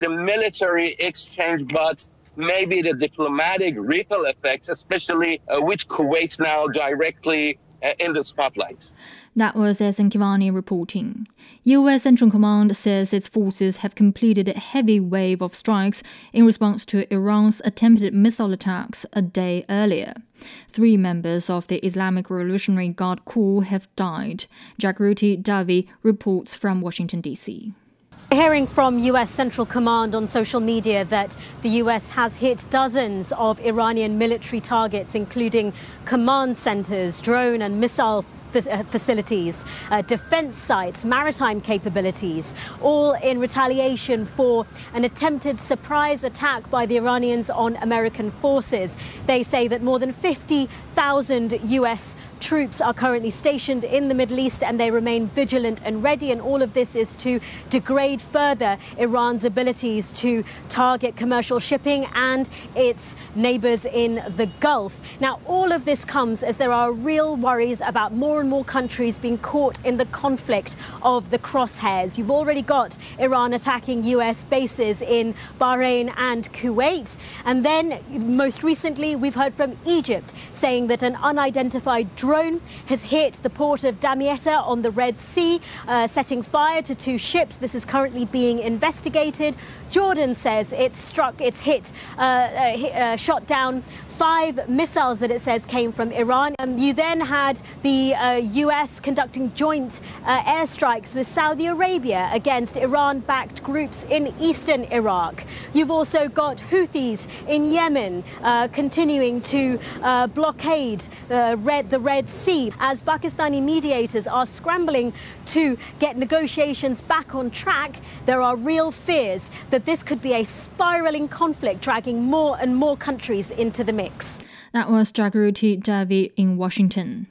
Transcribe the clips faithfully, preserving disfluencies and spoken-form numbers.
the military exchange, but maybe the diplomatic ripple effects, especially uh, with Kuwait now directly uh, in the spotlight. That was Ehsan Kivani reporting. U S Central Command says its forces have completed a heavy wave of strikes in response to Iran's attempted missile attacks a day earlier. Three members of the Islamic Revolutionary Guard Corps have died. Jagruti Davi reports from Washington, D C. Hearing from U S Central Command on social media that the U S has hit dozens of Iranian military targets, including command centers, drone and missile facilities, uh, defense sites, maritime capabilities, all in retaliation for an attempted surprise attack by the Iranians on American forces. They say that more than fifty thousand U S troops are currently stationed in the Middle East and they remain vigilant and ready, and all of this is to degrade further Iran's abilities to target commercial shipping and its neighbors in the Gulf. Now, all of this comes as there are real worries about more and more countries being caught in the conflict of the crosshairs. You've already got Iran attacking U S bases in Bahrain and Kuwait, and then most recently we've heard from Egypt saying that an unidentified drone drone has hit the port of Damietta on the Red Sea, uh, setting fire to two ships. This is currently being investigated. Jordan says it's struck, it's hit, uh, uh, hit uh, shot down five missiles that it says came from Iran. Um, you then had the uh, U S conducting joint uh, airstrikes with Saudi Arabia against Iran-backed groups in eastern Iraq. You've also got Houthis in Yemen uh, continuing to uh, blockade the Red, the Red Sea as Pakistani mediators are scrambling to get negotiations back on track. There are real fears that this could be a spiraling conflict, dragging more and more countries into the mix. That was Jagruti Davi in Washington.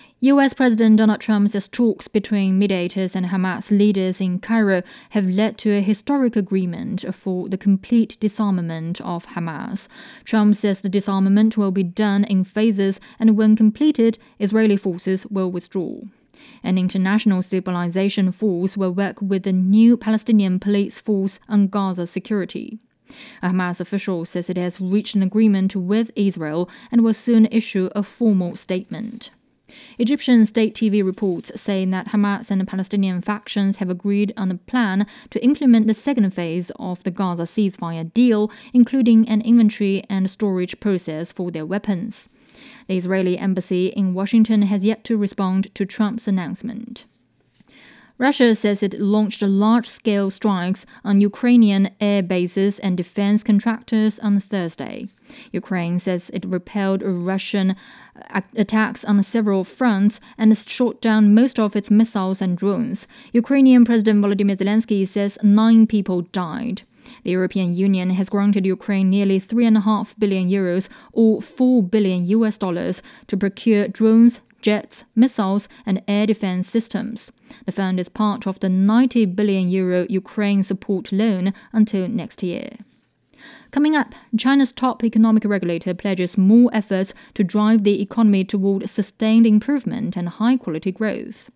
U S President Donald Trump says talks between mediators and Hamas leaders in Cairo have led to a historic agreement for the complete disarmament of Hamas. Trump says the disarmament will be done in phases, and when completed, Israeli forces will withdraw. An international stabilization force will work with the new Palestinian police force on Gaza security. A Hamas official says it has reached an agreement with Israel and will soon issue a formal statement. Egyptian state T V reports saying that Hamas and the Palestinian factions have agreed on a plan to implement the second phase of the Gaza ceasefire deal, including an inventory and storage process for their weapons. The Israeli embassy in Washington has yet to respond to Trump's announcement. Russia says it launched large-scale strikes on Ukrainian air bases and defense contractors on Thursday. Ukraine says it repelled Russian attacks on several fronts and shot down most of its missiles and drones. Ukrainian President Volodymyr Zelensky says nine people died. The European Union has granted Ukraine nearly three point five billion euros or four billion U S dollars to procure drones, jets, missiles, and air defense systems. The fund is part of the ninety billion euro Ukraine support loan until next year. Coming up, China's top economic regulator pledges more efforts to drive the economy toward sustained improvement and high-quality growth.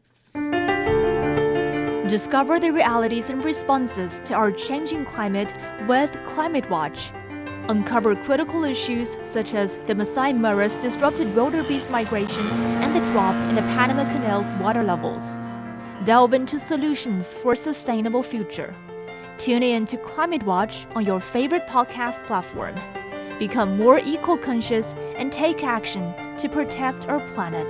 Discover the realities and responses to our changing climate with Climate Watch. Uncover critical issues such as the Masai Mara's disrupted wildebeest migration and the drop in the Panama Canal's water levels. Delve into solutions for a sustainable future. Tune in to Climate Watch on your favorite podcast platform. Become more eco-conscious and take action to protect our planet.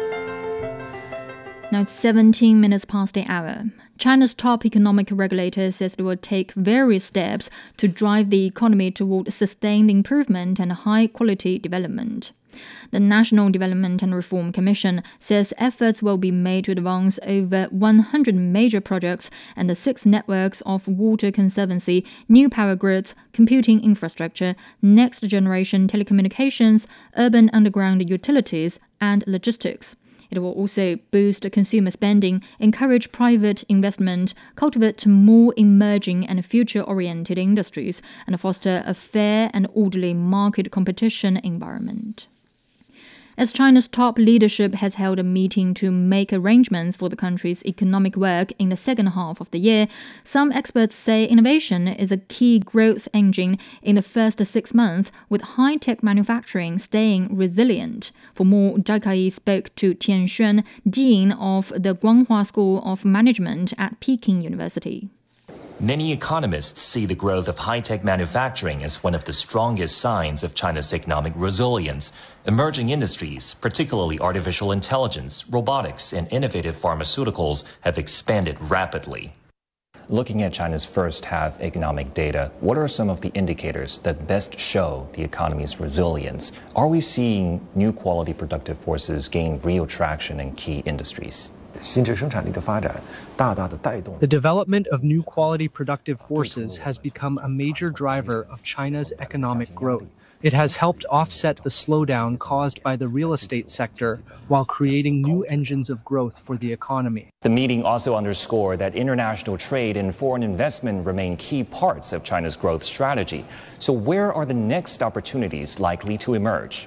Now it's seventeen minutes past the hour. China's top economic regulator says it will take various steps to drive the economy toward sustained improvement and high-quality development. The National Development and Reform Commission says efforts will be made to advance over one hundred major projects and the six networks of water conservancy, new power grids, computing infrastructure, next-generation telecommunications, urban underground utilities, and logistics. It will also boost consumer spending, encourage private investment, cultivate more emerging and future-oriented industries, and foster a fair and orderly market competition environment. As China's top leadership has held a meeting to make arrangements for the country's economic work in the second half of the year, some experts say innovation is a key growth engine in the first six months, with high-tech manufacturing staying resilient. For more, Zhai Kai spoke to Tian Xuan, Dean of the Guanghua School of Management at Peking University. Many economists see the growth of high-tech manufacturing as one of the strongest signs of China's economic resilience. Emerging industries, particularly artificial intelligence, robotics, and innovative pharmaceuticals, have expanded rapidly. Looking at China's first half economic data, what are some of the indicators that best show the economy's resilience? Are we seeing new quality productive forces gain real traction in key industries? The development of new quality productive forces has become a major driver of China's economic growth. It has helped offset the slowdown caused by the real estate sector while creating new engines of growth for the economy. The meeting also underscored that international trade and foreign investment remain key parts of China's growth strategy. So where are the next opportunities likely to emerge?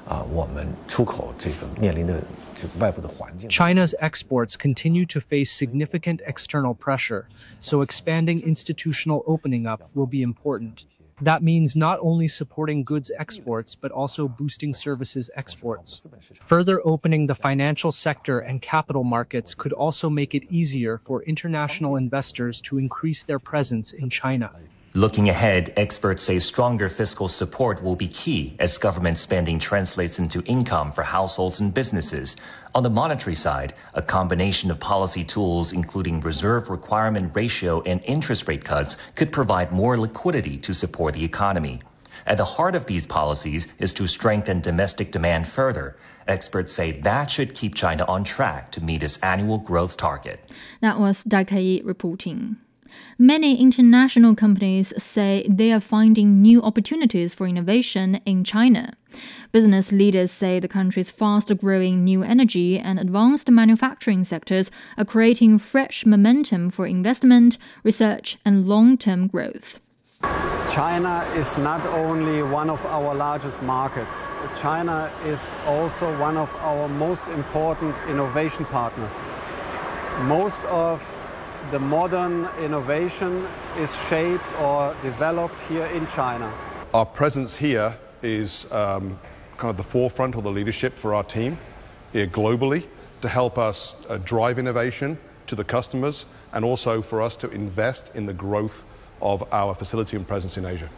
China's exports continue to face significant external pressure, so expanding institutional opening up will be important. That means not only supporting goods exports, but also boosting services exports. Further opening the financial sector and capital markets could also make it easier for international investors to increase their presence in China. Looking ahead, experts say stronger fiscal support will be key as government spending translates into income for households and businesses. On the monetary side, a combination of policy tools, including reserve requirement ratio and interest rate cuts, could provide more liquidity to support the economy. At the heart of these policies is to strengthen domestic demand further. Experts say that should keep China on track to meet its annual growth target. That was Zhai Kai reporting. Many international companies say they are finding new opportunities for innovation in China. Business leaders say the country's fast-growing new energy and advanced manufacturing sectors are creating fresh momentum for investment, research, and long-term growth. China is not only one of our largest markets. China is also one of our most important innovation partners. Most of the modern innovation is shaped or developed here in China. Our presence here is um, kind of the forefront or the leadership for our team here globally to help us uh, drive innovation to the customers and also for us to invest in the growth of our facility and presence in Asia.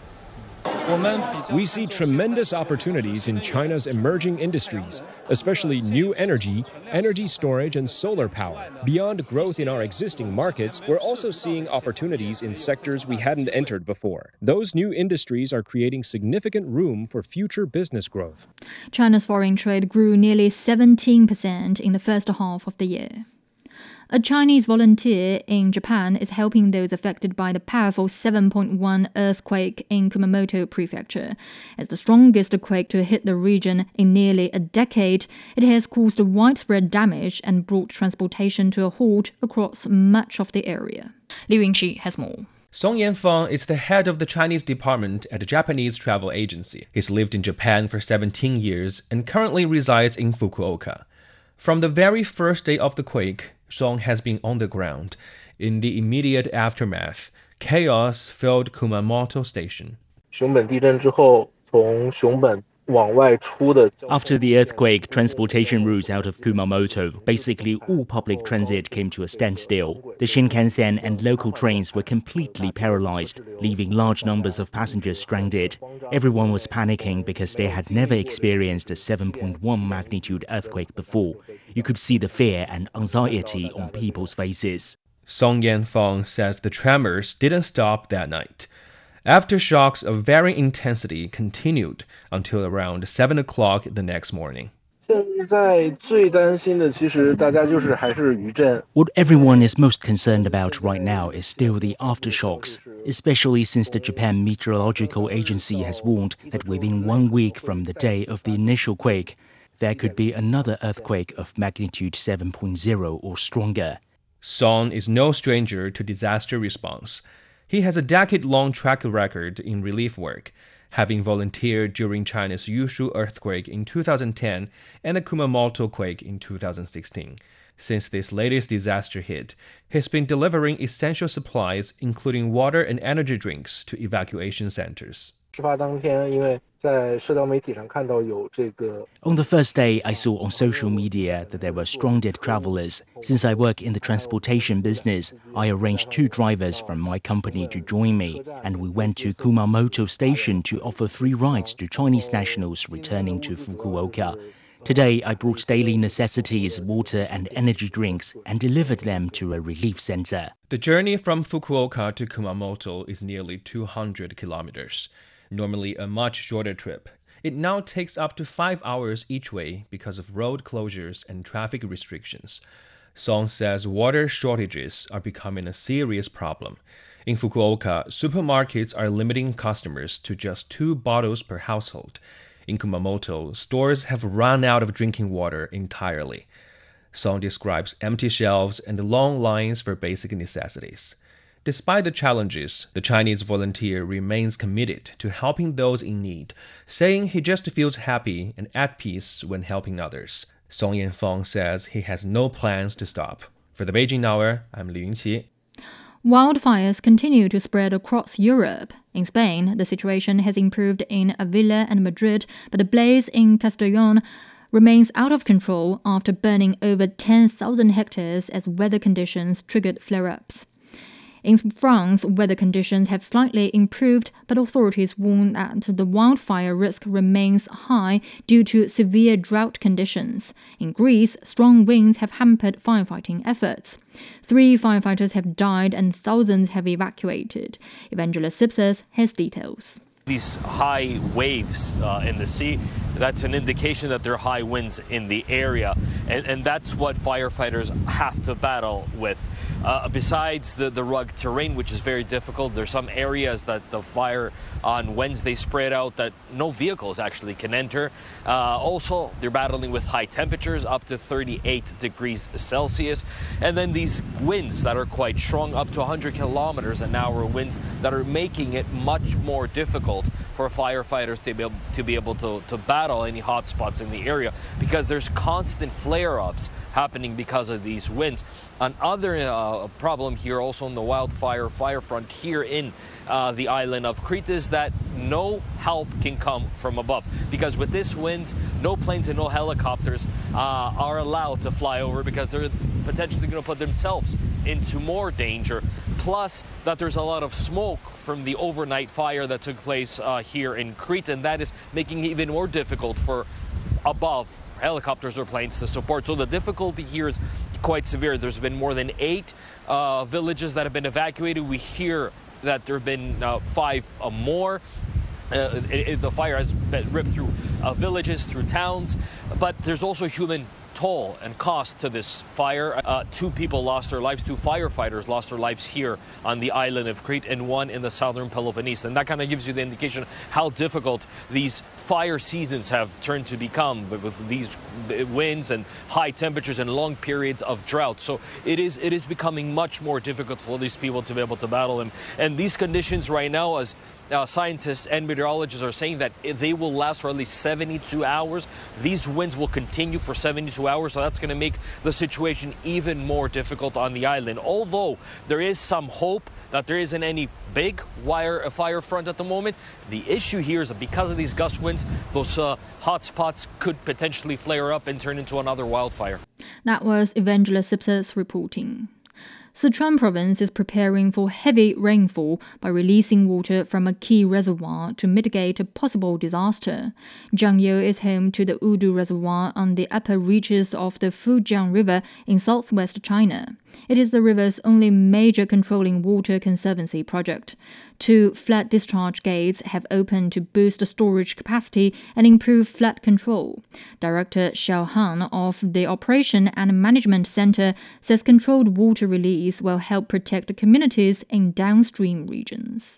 We see tremendous opportunities in China's emerging industries, especially new energy, energy storage, and solar power. Beyond growth in our existing markets, we're also seeing opportunities in sectors we hadn't entered before. Those new industries are creating significant room for future business growth. China's foreign trade grew nearly seventeen percent in the first half of the year. A Chinese volunteer in Japan is helping those affected by the powerful seven point one earthquake in Kumamoto Prefecture. As the strongest quake to hit the region in nearly a decade, it has caused widespread damage and brought transportation to a halt across much of the area. Liu Yingqi has more. Song Yanfeng is the head of the Chinese department at a Japanese travel agency. He's lived in Japan for seventeen years and currently resides in Fukuoka. From the very first day of the quake, Song has been on the ground. In the immediate aftermath, chaos filled Kumamoto Station. After the earthquake, transportation routes out of Kumamoto, basically all public transit came to a standstill. The Shinkansen and local trains were completely paralyzed, leaving large numbers of passengers stranded. Everyone was panicking because they had never experienced a seven point one magnitude earthquake before. You could see the fear and anxiety on people's faces. Song Yanfeng says the tremors didn't stop that night. Aftershocks of varying intensity continued until around seven o'clock the next morning. What everyone is most concerned about right now is still the aftershocks, especially since the Japan Meteorological Agency has warned that within one week from the day of the initial quake, there could be another earthquake of magnitude seven point zero or stronger. Song is no stranger to disaster response. He has a decade-long track record in relief work. having volunteered during China's Yushu earthquake in two thousand ten and the Kumamoto quake in two thousand sixteen. Since this latest disaster hit, he's been delivering essential supplies, including water and energy drinks, to evacuation centers. On the first day, I saw on social media that there were stranded travelers. Since I work in the transportation business, I arranged two drivers from my company to join me, and we went to Kumamoto Station to offer free rides to Chinese nationals returning to Fukuoka. Today, I brought daily necessities, water and energy drinks, and delivered them to a relief center. The journey from Fukuoka to Kumamoto is nearly two hundred kilometers. Normally a much shorter trip. It now takes up to five hours each way because of road closures and traffic restrictions. Song says water shortages are becoming a serious problem. In Fukuoka, supermarkets are limiting customers to just two bottles per household. In Kumamoto, stores have run out of drinking water entirely. Song describes empty shelves and long lines for basic necessities. Despite the challenges, the Chinese volunteer remains committed to helping those in need, saying he just feels happy and at peace when helping others. Song Yanfeng says he has no plans to stop. For the Beijing Hour, I'm Li Yunqi. Wildfires continue to spread across Europe. In Spain, the situation has improved in Avila and Madrid, but the blaze in Castellón remains out of control after burning over ten thousand hectares as weather conditions triggered flare-ups. In France, weather conditions have slightly improved, but authorities warn that the wildfire risk remains high due to severe drought conditions. In Greece, strong winds have hampered firefighting efforts. Three firefighters have died and thousands have evacuated. Evangelos Sipsas has details. These high waves uh, in the sea, that's an indication that there are high winds in the area, and, and that's what firefighters have to battle with. Uh, besides the, the rugged terrain, which is very difficult, there's some areas that the fire on Wednesday spread out that no vehicles actually can enter. Uh, also, they're battling with high temperatures, up to thirty-eight degrees Celsius. And then these winds that are quite strong, up to one hundred kilometers an hour winds that are making it much more difficult for firefighters to be able to, be able to, to battle any hot spots in the area, because there's constant flare-ups happening because of these winds. Another uh, problem here also on the wildfire fire front here in uh, the island of Crete is that no help can come from above, because with these winds, no planes and no helicopters uh, are allowed to fly over, because they're potentially going to put themselves into more danger. Plus that there's a lot of smoke from the overnight fire that took place uh, here in Crete, and that is making it even more difficult for above helicopters or planes to support. So the difficulty here is quite severe. There's been more than eight uh, villages that have been evacuated. We hear that there have been uh, five uh, more. Uh, it, it, the fire has been ripped through uh, villages, through towns, but there's also human toll and cost to this fire. Uh, two people lost their lives, two firefighters lost their lives here on the island of Crete, and one in the southern Peloponnese. And that kind of gives you the indication how difficult these fire seasons have turned to become with, with these winds and high temperatures and long periods of drought. So it is it is becoming much more difficult for these people to be able to battle them. And these conditions right now, as Uh, scientists and meteorologists are saying, that they will last for at least seventy-two hours. These winds will continue for seventy-two hours, so that's going to make the situation even more difficult on the island. Although there is some hope that there isn't any big wire fire front at the moment, the issue here is that because of these gust winds, those uh, hot spots could potentially flare up and turn into another wildfire. That was Evangelos Sipsas reporting. Sichuan province is preparing for heavy rainfall by releasing water from a key reservoir to mitigate a possible disaster. Jiangyu is home to the Udu Reservoir on the upper reaches of the Fujiang River in southwest China. It is the river's only major controlling water conservancy project. Two flood discharge gates have opened to boost storage capacity and improve flood control. Director Xiao Han of the Operation and Management Center says controlled water release will help protect the communities in downstream regions.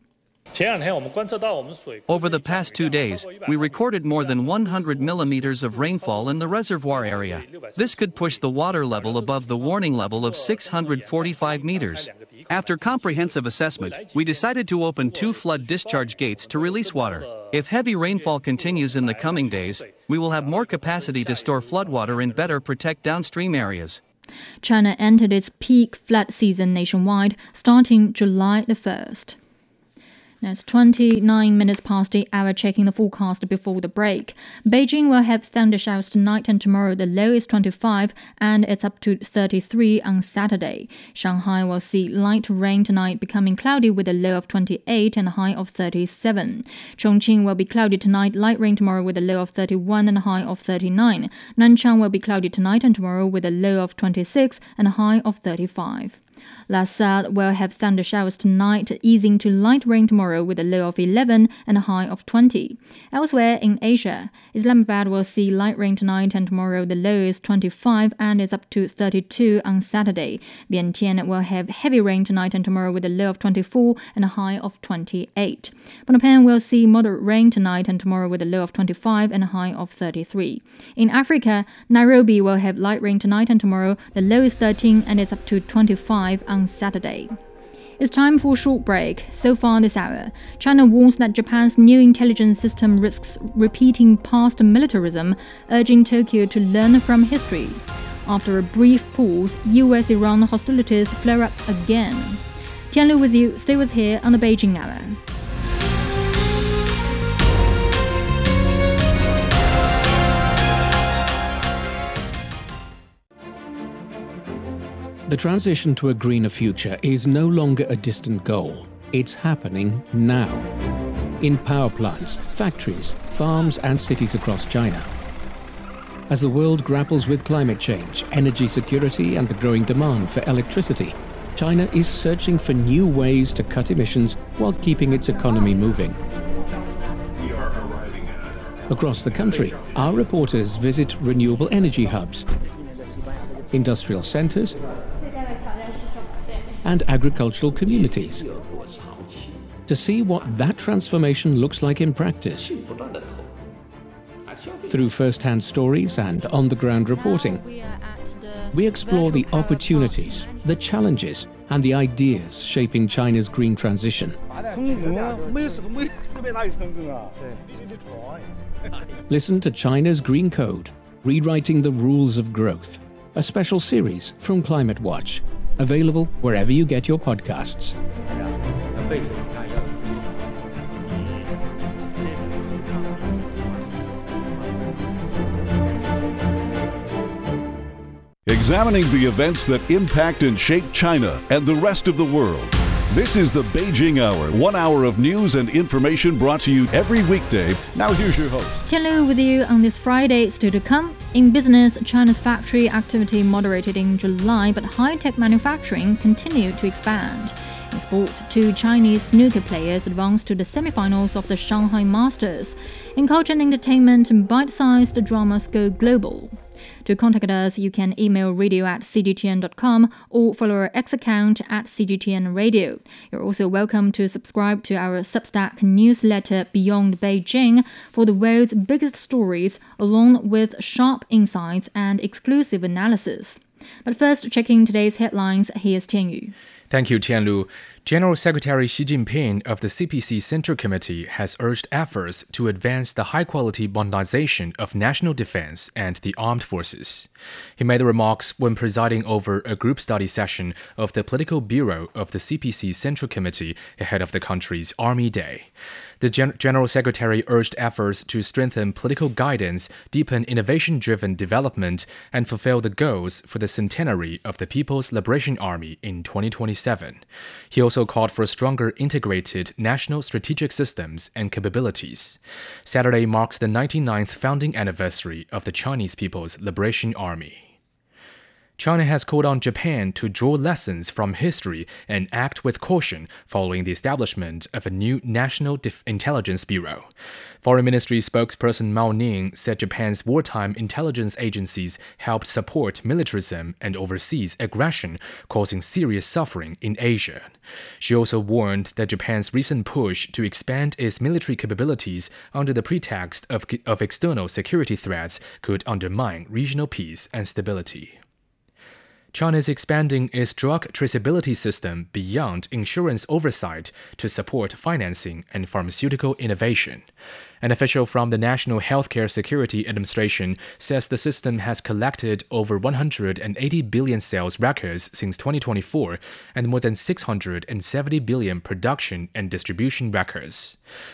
Over the past two days, we recorded more than one hundred millimeters of rainfall in the reservoir area. This could push the water level above the warning level of six hundred forty-five meters. After comprehensive assessment, we decided to open two flood discharge gates to release water. If heavy rainfall continues in the coming days, we will have more capacity to store floodwater and better protect downstream areas. China entered its peak flood season nationwide starting July the first. Now it's twenty-nine minutes past the hour, checking the forecast before the break. Beijing will have thunder showers tonight and tomorrow. The low is twenty-five and it's up to thirty-three on Saturday. Shanghai will see light rain tonight, becoming cloudy with a low of twenty-eight and a high of thirty-seven. Chongqing will be cloudy tonight, light rain tomorrow with a low of thirty-one and a high of thirty-nine. Nanchang will be cloudy tonight and tomorrow with a low of twenty-six and a high of thirty-five. Lhasa will have thunder showers tonight, easing to light rain tomorrow with a low of eleven and a high of twenty. Elsewhere in Asia, Islamabad will see light rain tonight and tomorrow. The low is twenty-five and is up to thirty-two on Saturday. Vientiane will have heavy rain tonight and tomorrow with a low of twenty-four and a high of twenty-eight. Phnom Penh will see moderate rain tonight and tomorrow with a low of twenty-five and a high of thirty-three. In Africa, Nairobi will have light rain tonight and tomorrow. The low is thirteen and is up to twenty-five on Saturday. It's time for a short break. So far this hour, China warns that Japan's new intelligence system risks repeating past militarism, urging Tokyo to learn from history. After a brief pause, U S Iran hostilities flare up again. Tian Lu with you. Stay with here on the Beijing Hour. The transition to a greener future is no longer a distant goal. It's happening now. In power plants, factories, farms, and cities across China. As the world grapples with climate change, energy security, and the growing demand for electricity, China is searching for new ways to cut emissions while keeping its economy moving. Across the country, our reporters visit renewable energy hubs, industrial centers, and agricultural communities to see what that transformation looks like in practice. Through first-hand stories and on-the-ground reporting, we explore the opportunities, the challenges, and the ideas shaping China's green transition. Listen to China's Green Code, Rewriting the Rules of Growth, a special series from Climate Watch, available wherever you get your podcasts. Examining the events that impact and shape China and the rest of the world. This is the Beijing Hour, one hour of news and information brought to you every weekday. Now here's your host. Tian Lu with you on this Friday. Still to come. In business, China's factory activity moderated in July, but high-tech manufacturing continued to expand. In sports, two Chinese snooker players advanced to the semi-finals of the Shanghai Masters. In culture and entertainment, bite-sized dramas go global. To contact us, you can email radio at c g t n dot com or follow our X account at C G T N Radio. You're also welcome to subscribe to our Substack newsletter Beyond Beijing for the world's biggest stories, along with sharp insights and exclusive analysis. But first, checking today's headlines, here's Tianyu. Thank you, Tianlu. General Secretary Xi Jinping of the C P C Central Committee has urged efforts to advance the high-quality modernization of national defense and the armed forces. He made the remarks when presiding over a group study session of the Political Bureau of the C P C Central Committee ahead of the country's Army Day. The Gen- General Secretary urged efforts to strengthen political guidance, deepen innovation-driven development, and fulfill the goals for the centenary of the People's Liberation Army in twenty twenty-seven. He also called for stronger integrated national strategic systems and capabilities. Saturday marks the ninety-ninth founding anniversary of the Chinese People's Liberation Army. China has called on Japan to draw lessons from history and act with caution following the establishment of a new National Def- Intelligence Bureau. Foreign Ministry spokesperson Mao Ning said Japan's wartime intelligence agencies helped support militarism and overseas aggression, causing serious suffering in Asia. She also warned that Japan's recent push to expand its military capabilities under the pretext of, of external security threats could undermine regional peace and stability. China is expanding its drug traceability system beyond insurance oversight to support financing and pharmaceutical innovation. An official from the National Healthcare Security Administration says the system has collected over one hundred eighty billion sales records since twenty twenty-four and more than six hundred seventy billion production and distribution records.